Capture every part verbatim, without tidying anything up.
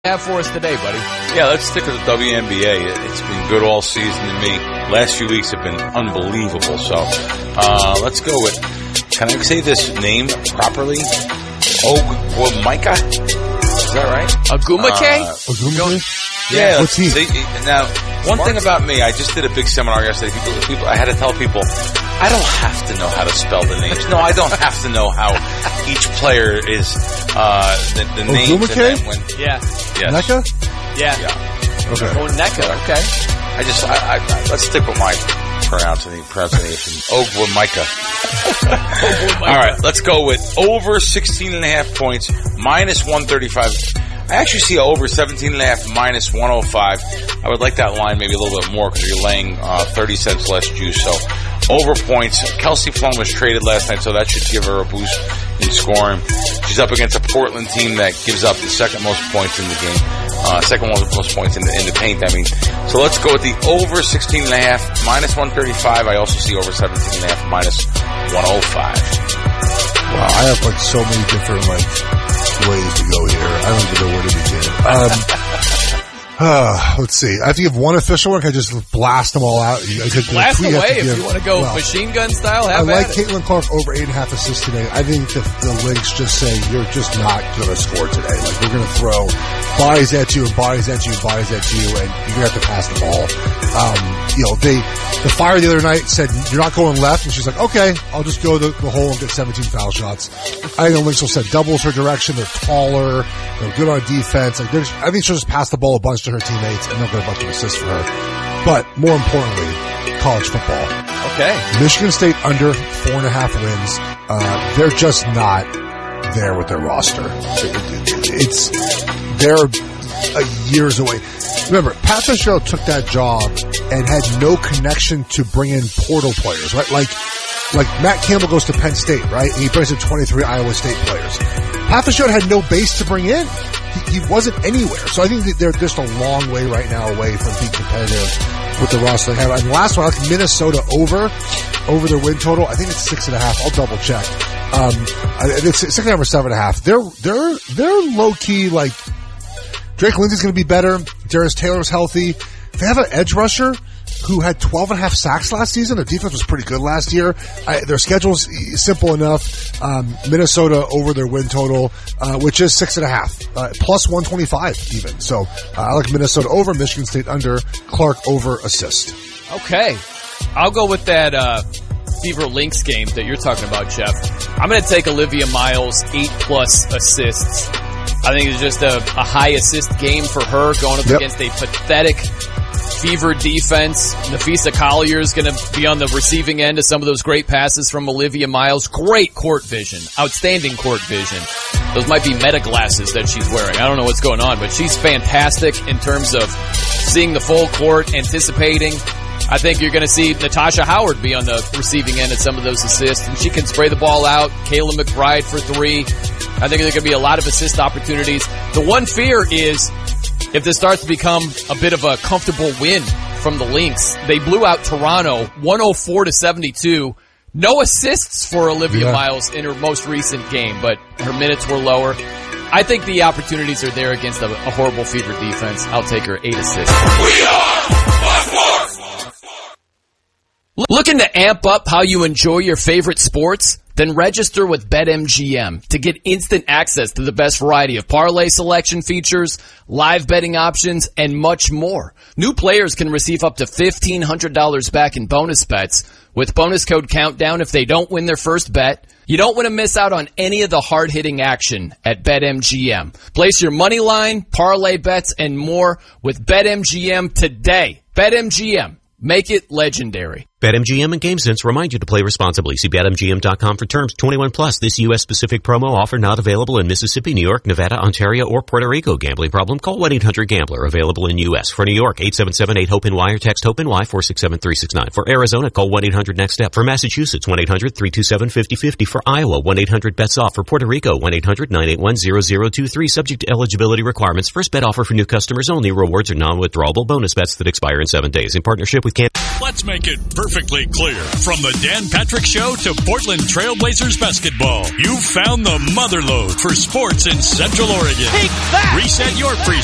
have for us today, buddy? Yeah, let's stick with the W N B A. It's been good all season to me. Last few weeks have been unbelievable. So uh, let's go with, can I say this name properly? Ogwumike? Is that right? Agumake? Uh, Agumake? Yeah. What's he? See, now, one thing about me, I just did a big seminar yesterday. People, people, I had to tell people, I don't have to know how to spell the names. No, I don't have to know how each player is, uh, the, the names. Ogumake? When, Yeah. yes. Neka? Yeah. Yeah. Okay. Oh, Neka. Okay. I just, I, I, I, let's stick with my pronouncing, pronunciation. Ogwumike. All right, let's go with over sixteen and a half points, minus one thirty-five. I actually see over seventeen and a half, minus one oh five. I would like that line maybe a little bit more because you're laying uh, thirty cents less juice. So over points. Kelsey Plum was traded last night, so that should give her a boost in scoring. She's up against a Portland team that gives up the second most points in the game. Uh, second most points in the, in the paint, I mean. So let's go with the over sixteen and a half, minus one thirty-five. I also see over seventeen and a half, minus one oh five. Wow, I have like so many different like ways to go here. I don't even know where to begin. Um, uh, let's see. I have to give one official one. Can I just blast them all out? I could, Blast tweet I have away to if give- you want to go well, machine gun style. I Have like at it. Caitlin Clark over eight and a half assists today. I think the, the links just say you're just not going to score today. Like we're going to throw bodies at you and bodies at you and bodies at you, and you're going to have to pass the ball. Um, you know, they the Fire the other night said you're not going left, and she's like, okay, I'll just go the, the hole and get seventeen foul shots. I think the links will set doubles her direction. They're taller. They're good on defense. Like, just, I think she'll just pass the ball a bunch to her teammates, and they'll get a bunch of assists for her. But more importantly, college football. Okay. Michigan State under four and a half wins. Uh, they're just not there with their roster. It, it, it's they're uh, years away. Remember, Pat Fitzgerald took that job and had no connection to bring in portal players, right? Like, like Matt Campbell goes to Penn State, right? And he brings in twenty-three Iowa State players. Pat Fitzgerald had no base to bring in. He, he wasn't anywhere. So I think that they're just a long way right now away from being competitive with the roster they have. And last one, I like Minnesota over, over their win total. I think it's six and a half. I'll double check. Um, it's six and a half or seven and a half. They're, they're, they're low key like, Drake Lindsey's going to be better. Darius Taylor's healthy. They have an edge rusher who had twelve and a half sacks last season. Their defense was pretty good last year. I, their schedule's simple enough. Um, Minnesota over their win total, uh, which is six and a half, uh, plus one twenty-five even. So, uh, I like Minnesota over, Michigan State under, Clark over assist. Okay. I'll go with that, uh, Fever Lynx game that you're talking about, Jeff. I'm going to take Olivia Miles, eight plus assists. I think it's just a, a high assist game for her going up Yep. against a pathetic Fever defense. Nafisa Collier is going to be on the receiving end of some of those great passes from Olivia Miles. Great court vision. Outstanding court vision. Those might be meta glasses that she's wearing. I don't know what's going on, but she's fantastic in terms of seeing the full court, anticipating. I think you're going to see Natasha Howard be on the receiving end of some of those assists, and she can spray the ball out. Kayla McBride for three. I think there could be a lot of assist opportunities. The one fear is if this starts to become a bit of a comfortable win from the Lynx. They blew out Toronto one oh four to seventy-two. No assists for Olivia Yeah. Miles in her most recent game, but her minutes were lower. I think the opportunities are there against a, a horrible Fever defense. I'll take her eight assists. We are Looking to amp up how you enjoy your favorite sports? Then register with BetMGM to get instant access to the best variety of parlay selection features, live betting options, and much more. New players can receive up to fifteen hundred dollars back in bonus bets with bonus code COUNTDOWN if they don't win their first bet. You don't want to miss out on any of the hard-hitting action at BetMGM. Place your money line, parlay bets, and more with BetMGM today. BetMGM. Make it legendary. BetMGM and GameSense remind you to play responsibly. See Bet M G M dot com for terms. twenty-one plus. This U S specific promo offer not available in Mississippi, New York, Nevada, Ontario, or Puerto Rico. Gambling problem? Call one eight hundred gambler. Available in U S. For New York, eight seven seven eight hope N Y or text HOPE-NY four six seven three six nine. For Arizona, call one eight hundred next step. For Massachusetts, one eight hundred three two seven five zero five zero. For Iowa, one eight hundred bets off. For Puerto Rico, one eight hundred nine eight one zero zero two three. Subject to eligibility requirements. First bet offer for new customers only. Rewards are non-withdrawable bonus bets that expire in seven days. In partnership with Can. Let's make it perfectly clear. From the Dan Patrick Show to Portland Trailblazers basketball, you found the mother lode for sports in Central Oregon. Take that! Reset your preset.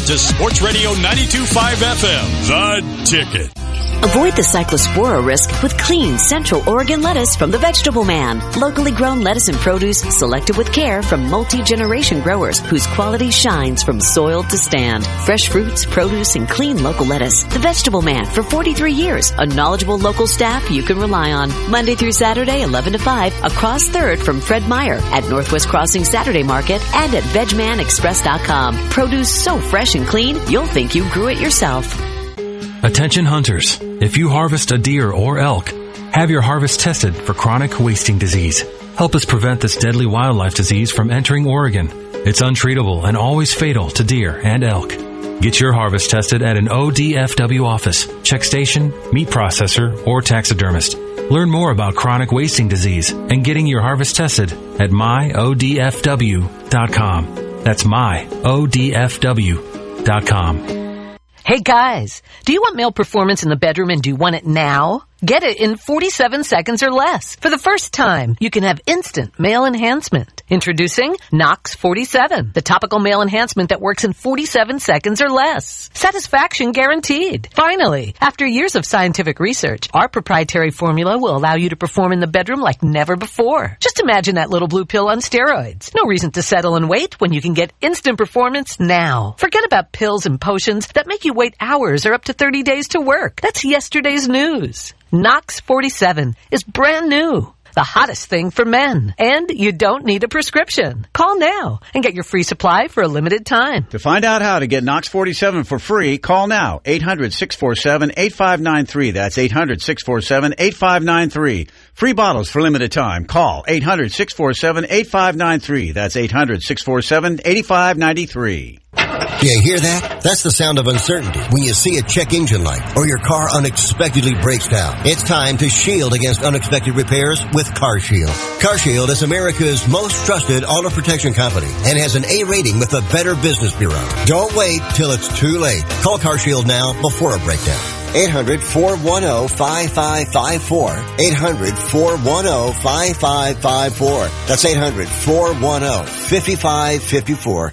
to Sports Radio ninety-two point five F M, The Ticket. Avoid the cyclospora risk with clean Central Oregon lettuce from the Vegetable Man. Locally grown lettuce and produce selected with care from multi-generation growers whose quality shines from soil to stand. Fresh fruits, produce, and clean local lettuce. The Vegetable Man for forty-three years. A knowledgeable local staff you can rely on. Monday through Saturday, eleven to five, across third from Fred Meyer at Northwest Crossing Saturday Market and at veg man express dot com. Produce so fresh and clean, you'll think you grew it yourself. Attention hunters, if you harvest a deer or elk, have your harvest tested for chronic wasting disease. Help us prevent this deadly wildlife disease from entering Oregon. It's untreatable and always fatal to deer and elk. Get your harvest tested at an O D F W office, check station, meat processor, or taxidermist. Learn more about chronic wasting disease and getting your harvest tested at my O D F W dot com. That's my O D F W dot com. Hey guys, do you want male performance in the bedroom and do you want it now? Get it in forty-seven seconds or less. For the first time, you can have instant male enhancement. Introducing Nox forty-seven, the topical male enhancement that works in forty-seven seconds or less. Satisfaction guaranteed. Finally, after years of scientific research, our proprietary formula will allow you to perform in the bedroom like never before. Just imagine that little blue pill on steroids. No reason to settle and wait when you can get instant performance now. Forget about pills and potions that make you wait hours or up to thirty days to work. That's yesterday's news. Nox forty-seven is brand new. The hottest thing for men. And you don't need a prescription. Call now and get your free supply for a limited time. To find out how to get Nox forty-seven for free, call now. eight hundred, six four seven, eight five nine three. That's eight hundred, six four seven, eight five nine three. Free bottles for limited time. Call eight hundred, six four seven, eight five nine three. That's eight hundred, six four seven, eight five nine three. You hear that? That's the sound of uncertainty when you see a check engine light or your car unexpectedly breaks down. It's time to shield against unexpected repairs with CarShield. CarShield is America's most trusted auto protection company and has an A rating with the Better Business Bureau. Don't wait till it's too late. Call CarShield now before a breakdown. eight hundred, four one zero, five five five four. eight hundred, four one zero, five five five four. That's eight hundred, four one zero, five five five four.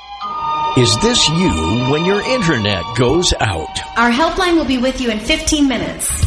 Is this you when your internet goes out? Our helpline will be with you in fifteen minutes.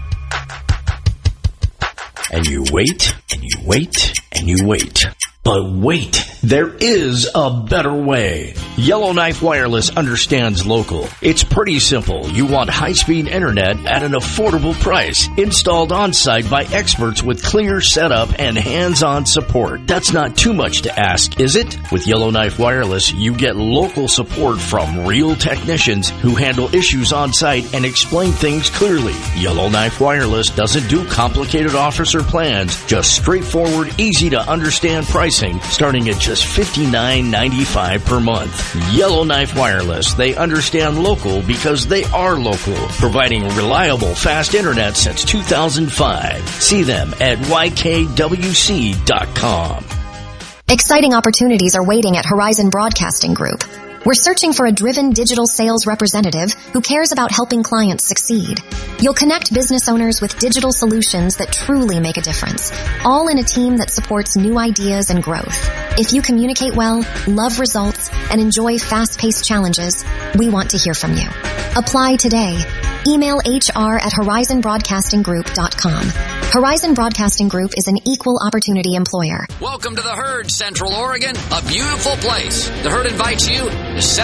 And you wait, and you wait, and you wait. But wait, there is a better way. Yellowknife Wireless understands local. It's pretty simple. You want high-speed internet at an affordable price, installed on-site by experts with clear setup and hands-on support. That's not too much to ask, is it? With Yellowknife Wireless, you get local support from real technicians who handle issues on-site and explain things clearly. Yellowknife Wireless doesn't do complicated offers or plans, just straightforward, easy-to-understand pricing. Starting at just fifty-nine ninety-five per month. Yellowknife Wireless. They understand local because they are local, providing reliable, fast internet since two thousand five. See them at Y K W C dot com. Exciting opportunities are waiting at Horizon Broadcasting Group. We're searching for a driven digital sales representative who cares about helping clients succeed. You'll connect business owners with digital solutions that truly make a difference, all in a team that supports new ideas and growth. If you communicate well, love results, and enjoy fast-paced challenges, we want to hear from you. Apply today. Email H R at horizon broadcasting group dot com. Horizon Broadcasting Group is an equal opportunity employer. Welcome to the Herd, Central Oregon, a beautiful place. The Herd invites you to set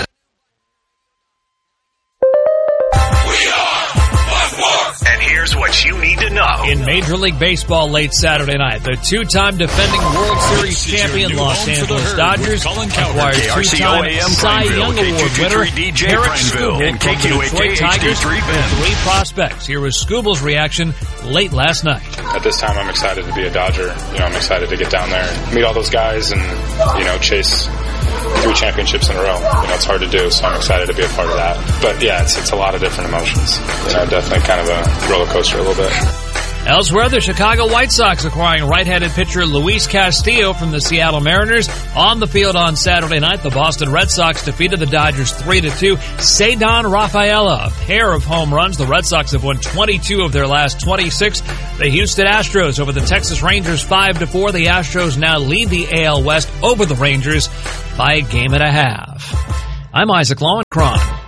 And here's what you need to know. In Major League Baseball late Saturday night, the two-time defending World Series champion Los Angeles Dodgers acquired two-time Cy Young Award winner Eric Skubal from the Detroit Tigers with three prospects. Here was Skubal's reaction late last night. At this time, I'm excited to be a Dodger. You know, I'm excited to get down there and meet all those guys and, you know, chase three championships in a row. You know, it's hard to do, so I'm excited to be a part of that. But yeah, it's it's a lot of different emotions. You know, definitely kind of a roller coaster a little bit. Elsewhere, the Chicago White Sox acquiring right-handed pitcher Luis Castillo from the Seattle Mariners. On the field on Saturday night, the Boston Red Sox defeated the Dodgers three to two. Ceddanne Rafaela, a pair of home runs. The Red Sox have won twenty-two of their last twenty-six. The Houston Astros over the Texas Rangers five to four. The Astros now lead the A L West over the Rangers by a game and a half. I'm Isaac Lowenkron.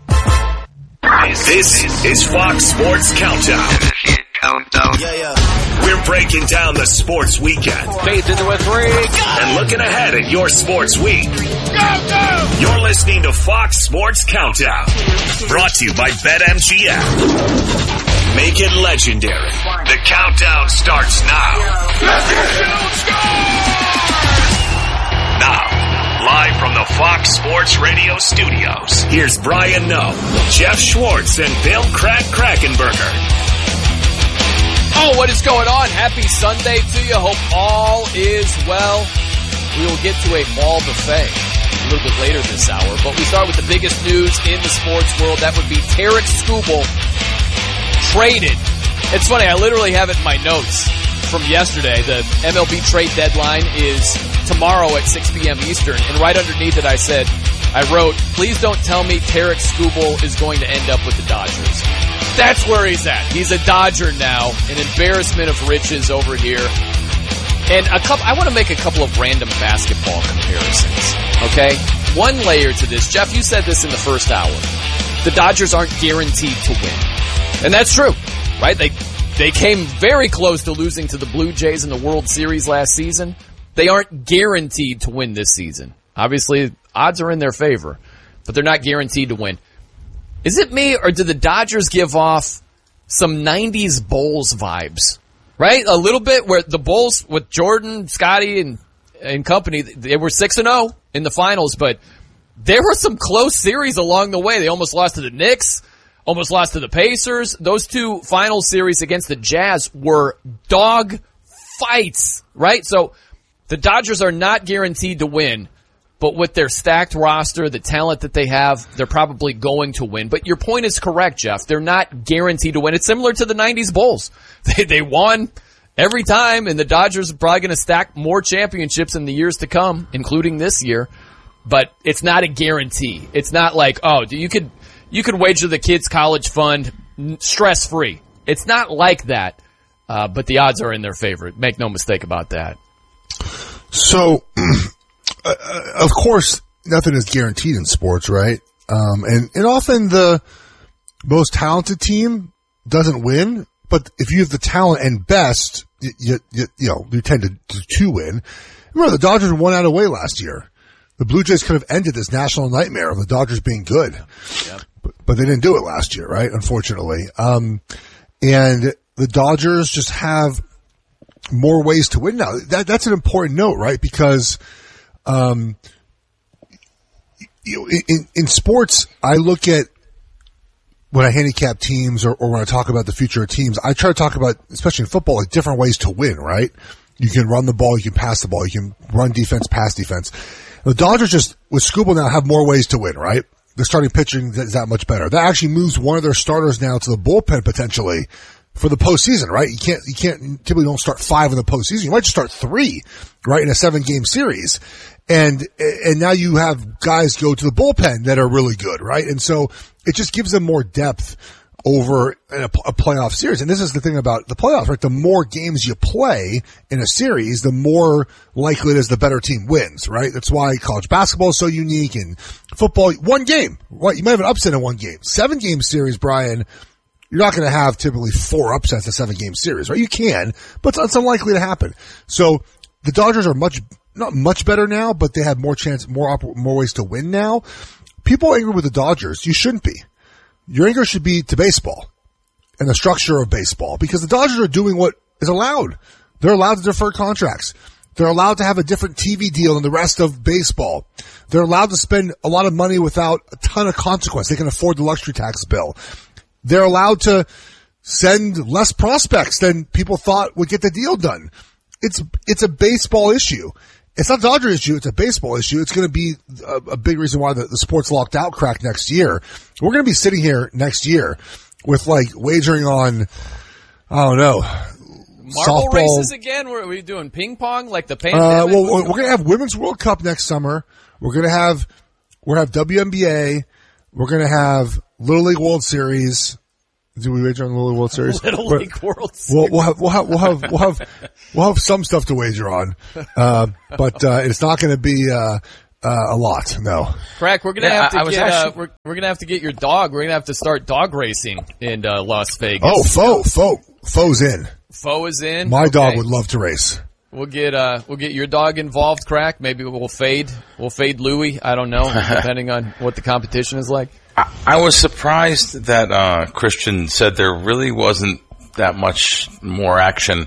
This is Fox Sports Countdown. Countdown. Yeah, yeah. We're breaking down the sports weekend. Fades into a three. Go! And looking ahead at your sports week. Go, go! You're listening to Fox Sports Countdown. Brought to you by BetMGM. Make it legendary. The countdown starts now. Now. Live from the Fox Sports Radio studios, here's Brian Noe, Jeff Schwartz, and Bill Crack Krackenberger. Oh, what is going on? Happy Sunday to you. Hope all is well. We will get to a mall buffet a little bit later this hour, but we start with the biggest news in the sports world. That would be Tarik Skubal traded. It's funny, I literally have it in my notes from yesterday. The M L B trade deadline is tomorrow at six p.m. Eastern, and right underneath it I said, I wrote, please don't tell me Tarik Skubal is going to end up with the Dodgers. That's where he's at. He's a Dodger now, an embarrassment of riches over here. And a couple, I want to make a couple of random basketball comparisons, okay? One layer to this. Jeff, you said this in the first hour. The Dodgers aren't guaranteed to win. And that's true, right? They They came very close to losing to the Blue Jays in the World Series last season. They aren't guaranteed to win this season. Obviously, odds are in their favor, but they're not guaranteed to win. Is it me, or do the Dodgers give off some nineties Bulls vibes? Right? A little bit, where the Bulls with Jordan, Scotty, and, and company, they were six and oh in the finals, but there were some close series along the way. They almost lost to the Knicks. Almost lost to the Pacers. Those two final series against the Jazz were dog fights, right? So the Dodgers are not guaranteed to win, but with their stacked roster, the talent that they have, they're probably going to win. But your point is correct, Jeff. They're not guaranteed to win. It's similar to the nineties Bulls. They, they won every time, and the Dodgers are probably going to stack more championships in the years to come, including this year. But it's not a guarantee. It's not like, oh, you could... You could wager the kids' college fund stress-free. It's not like that, uh, but the odds are in their favor. Make no mistake about that. So, uh, of course, nothing is guaranteed in sports, right? Um, and, and often the most talented team doesn't win, but if you have the talent and best, you, you, you, you know, you tend to, to, to win. Remember, the Dodgers won out of the way last year. The Blue Jays could have ended this national nightmare of the Dodgers being good. Yep. But, but they didn't do it last year, right? Unfortunately. Um, and the Dodgers just have more ways to win now. That, that's an important note, right? Because, um, you know, in, in sports, I look at when I handicap teams or, or when I talk about the future of teams, I try to talk about, especially in football, like different ways to win, right? You can run the ball, you can pass the ball, you can run defense, pass defense. The Dodgers just, with Skubal now, have more ways to win, right? Their starting pitching is that much better. That actually moves one of their starters now to the bullpen potentially for the postseason, right? You can't, you can't, typically don't start five in the postseason. You might just start three, right, in a seven game series. And, and now you have guys go to the bullpen that are really good, right? And so it just gives them more depth over a, a playoff series. And this is the thing about the playoffs, right? The more games you play in a series, the more likely it is the better team wins, right? That's why college basketball is so unique, and football, one game, right? You might have an upset in one game. Seven game series, Brian, you're not going to have typically four upsets in a seven game series, right? You can, but it's, it's unlikely to happen. So the Dodgers are much, not much better now, but they have more chance, more, op- more ways to win now. People are angry with the Dodgers. You shouldn't be. Your anger should be to baseball and the structure of baseball, because the Dodgers are doing what is allowed. They're allowed to defer contracts. They're allowed to have a different T V deal than the rest of baseball. They're allowed to spend a lot of money without a ton of consequence. They can afford the luxury tax bill. They're allowed to send less prospects than people thought would get the deal done. It's, it's a baseball issue. It's not a Dodger issue. It's a baseball issue. It's going to be a, a big reason why the, the sports locked out crack next year. We're going to be sitting here next year with like wagering on, I don't know, marble softball races again. What are we doing? Ping pong, like the pandemic? Uh, well, we're going to have Women's World Cup next summer. We're going to have we're going to have W N B A. We're going to have Little League World Series. Do we wager on the Little League World Series? Little We're, League World Series. We'll, we'll have we'll have we'll have we'll have we'll have some stuff to wager on, uh, but uh, it's not going to be uh, Uh, a lot, no. Crack, we're gonna Yeah, have to I- I was get actually- uh, we're we're gonna have to get your dog. We're gonna have to start dog racing in uh, Las Vegas. Oh, Foe, Foe, Foe's in. Foe is in. My Okay. dog would love to race. We'll get uh we'll get your dog involved, Crack. Maybe we'll fade we'll fade Louie. I don't know, depending on what the competition is like. I, I was surprised that uh, Christian said there really wasn't that much more action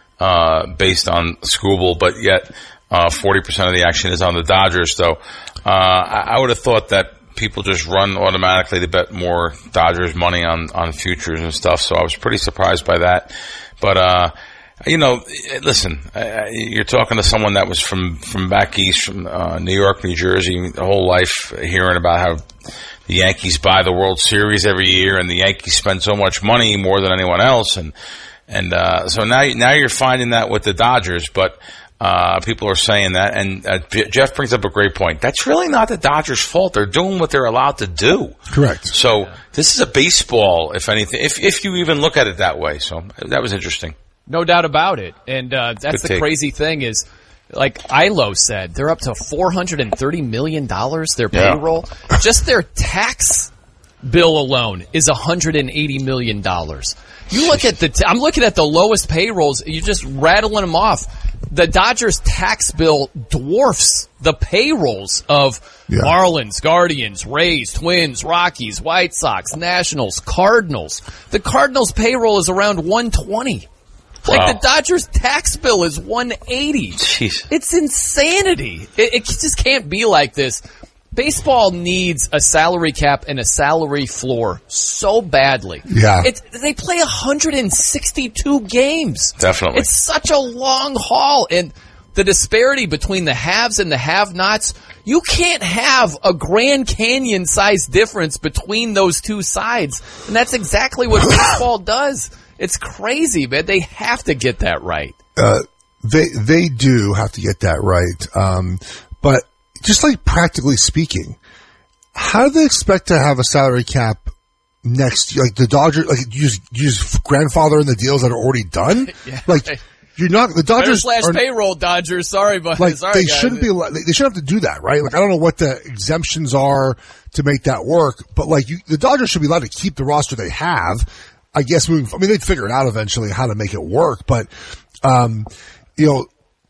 uh, based on Scooble, but yet uh, forty percent of the action is on the Dodgers. So uh, I, I would have thought that people just run automatically to bet more Dodgers money on, on futures and stuff. So I was pretty surprised by that. But uh, you know, listen, uh, you're talking to someone that was from, from back east, from uh, New York, New Jersey, the whole life hearing about how the Yankees buy the World Series every year, and the Yankees spend so much money, more than anyone else, and and uh, so now now you're finding that with the Dodgers, but uh, people are saying that, and uh, Jeff brings up a great point. That's really not the Dodgers' fault. They're doing what they're allowed to do. Correct. So yeah. This is a baseball, if anything, if if you even look at it that way. So that was interesting. No doubt about it. And uh, that's Good the take. crazy thing is, like Ilo said, they're up to four hundred thirty million dollars, their Yeah. payroll. Just their tax bill alone is one hundred eighty million dollars. You look at the, t- I'm looking at the lowest payrolls, you're just rattling them off. The Dodgers tax bill dwarfs the payrolls of Yeah. Marlins, Guardians, Rays, Twins, Rockies, White Sox, Nationals, Cardinals. The Cardinals payroll is around one twenty. Like Wow. the Dodgers tax bill is one eighty. Jeez. It's insanity. It, it just can't be like this. Baseball needs a salary cap and a salary floor so badly. Yeah. It's, they play one hundred sixty-two games. Definitely. It's such a long haul. And the disparity between the haves and the have-nots, you can't have a Grand Canyon-sized difference between those two sides. And that's exactly what baseball does. It's crazy, man. They have to get that right. Uh, they they do have to get that right. Um, but just like practically speaking, how do they expect to have a salary cap next year? Like the Dodgers, like you just, you just grandfather in the deals that are already done? Yeah, like right. you're not, the Dodgers slash are, payroll Dodgers. Sorry, but like sorry, they guys. shouldn't be, they, they shouldn't have to do that, right? Like I don't know what the exemptions are to make that work, but like you, the Dodgers should be allowed to keep the roster they have. I guess moving, I mean, they'd figure it out eventually how to make it work, but, um, you know,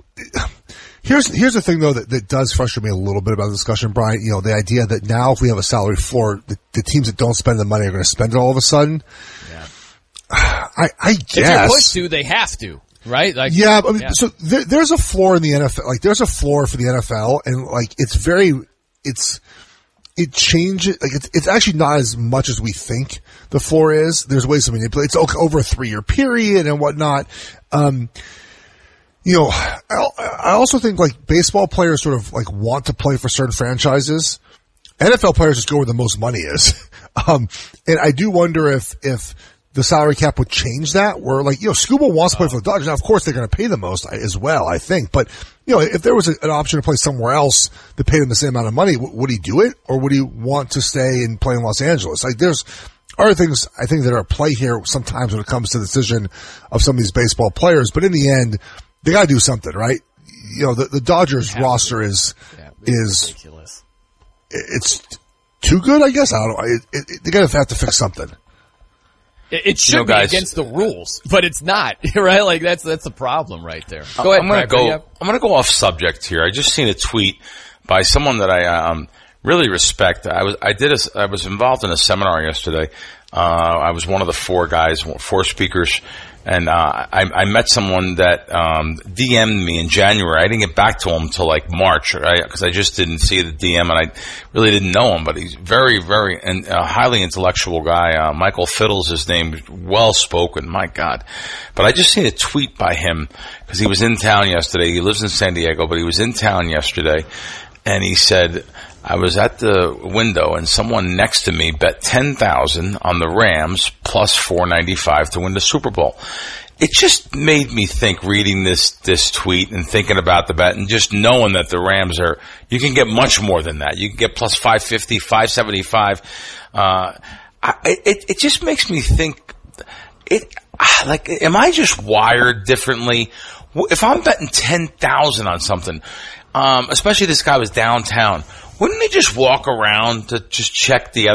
here's, here's the thing though that, that does frustrate me a little bit about the discussion, Brian. You know, the idea that now if we have a salary floor, the, the teams that don't spend the money are going to spend it all of a sudden. Yeah. I, I guess. If you're pushed to, they have to, right? Like, yeah, I mean, yeah. so there, there's a floor in the N F L, like there's a floor for the N F L and like it's very, it's, it changes, like it's, it's actually not as much as we think the floor is. There's ways to manipulate. It's okay, over a three year period and whatnot. Um, you know, I, I also think like baseball players sort of like want to play for certain franchises. N F L players just go where the most money is. um, and I do wonder if, if the salary cap would change that where like, you know, Scuba wants to play for the Dodgers. Now, of course, they're going to pay the most as well, I think. But, you know, if there was a, an option to play somewhere else to pay them the same amount of money, w- would he do it? Or would he want to stay and play in Los Angeles? Like there's other things I think that are at play here sometimes when it comes to the decision of some of these baseball players. But in the end, they got to do something, right? You know, the, the Dodgers roster is, yeah, is, ridiculous. It's too good, I guess. I don't know. It, it, it, they got to have to fix something. It, it should You know, be guys- against the rules, but it's not, right? Like that's, that's the problem right there. Go ahead, I'm gonna Crack, what do you go. have? I'm gonna go off subject here. I just seen a tweet by someone that I um, really respect. I was I did a, I was involved in a seminar yesterday. Uh, I was one of the four guys, four speakers, and uh, I, I met someone that um, D M'd me in January. I didn't get back to him until like March, right? Because I just didn't see the D M, and I really didn't know him. But he's very, very, and a highly intellectual guy. Uh, Michael Fiddle's his name, well spoken. My God! But I just seen a tweet by him because he was in town yesterday. He lives in San Diego, but he was in town yesterday, and he said, I was at the window and someone next to me bet ten thousand on the Rams plus four ninety-five to win the Super Bowl. It just made me think reading this, this tweet and thinking about the bet and just knowing that the Rams are, you can get much more than that. You can get plus five fifty, five seventy-five. Uh, I, it, it just makes me think, it, like, am I just wired differently? If I'm betting ten thousand on something, um, especially this guy was downtown. Wouldn't they just walk around to just check the